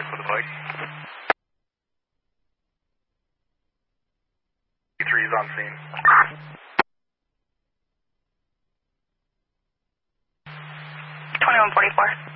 for the bike. 3 is on scene. 2144.